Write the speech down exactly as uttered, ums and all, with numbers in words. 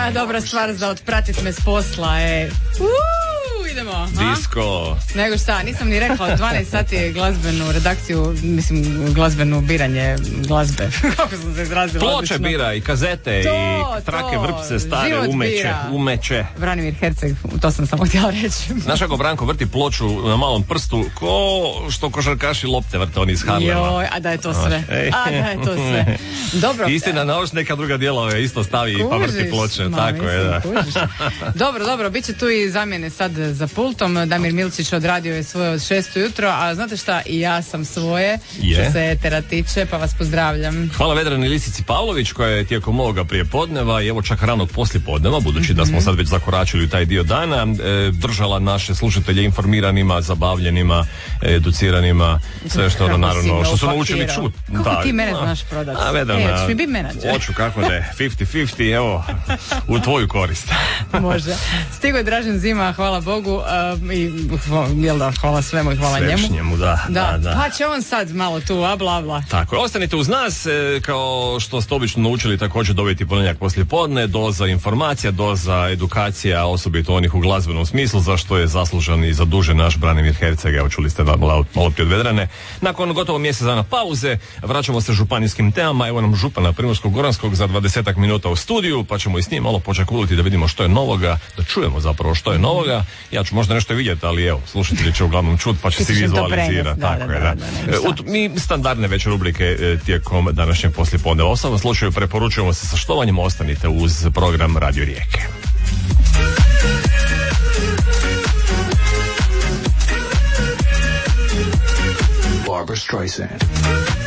A, dobra stvar za otpratit me s posla, ej. Uuu, idemo. Ha? Disko. Nego šta, nisam ni rekla, dvanaest sati glazbenu redakciju, mislim, glazbenu biranje glazbe. Kako sam se izrazila? Ploče odlično. Bira i kazete To, i trake to. vrpce stare Život umeće, bira. umeće. Branimir Herceg, to sam samo htjela reći. Znaš kako Branko vrti ploču na malom prstu, ko što košarkaši lopte vrte oni iz Harlema. Joj, a da je to sve. A da je to sve. Dobro. Istina, na još neka druga dijelove isto stavi i pa vrti ploče. Ma, Tako je, da. kužiš. Dobro, dobro, bit će tu i zamjene sad za pultom. Damir Milčić odradio je svoje od šest ujutro, a znate šta, i ja sam svoje, Je. što se etera tiče, pa vas pozdravljam. Hvala Vedrani Lisici Pavlović koja je tijekom ovoga prijepodneva i evo čak ranog poslijepodneva, budući da smo sad već zakoračili u taj dio dana, e, držala naše slušatelje informiranima, zabavljenima, educiranima, sve što ono Kako si naravno, me što su naučili upakirao. čut. Kako ti mene a, znaš prodati? A Vedrana, E, hoćeš mi biti menadžer? hoću, kako ne, pedeset pedeset, evo, u tvoju korist. Može. Stigo je Dražen Zima, hvala Bogu, um, i jel da, hvala svemu i hvala njemu. Svešnjemu, da, Da, da, da. pa će on sad malo tu, a bla bla. Tako je, ostanite uz nas, e, kao što ste obično naučili također dobiti ponedjeljak poslijepodne, doza informacija, doza edukacija, osobito onih u glazbenom smislu, za što je zaslužan i zadužen naš Branimir Herceg, evo čuli ste malo, malo prije od Vedrane. Nakon gotovo mjesec dana pauze, vraćamo se županijskim temama, evo nam župana Primorsko-goranskog za dvadesetak minuta u studiju, pa ćemo i s njim malo počakuliti da vidimo što je novoga, da čujemo zapravo što je novoga. Ja ću možda nešto vidjeti, ali evo, slušatelji će uglavnom čut, pa će Ti se ćeš im to vizualizirati. prenijeti, da, Tako da, je, da, da. da, nego E, šta. u- Mi standardne već rubrike e, tijekom današnjeg poslijepodneva. U svakom slučaju preporučujemo se sa štovanjem, ostanite uz program Radio Rijeke. Barbara Streisand.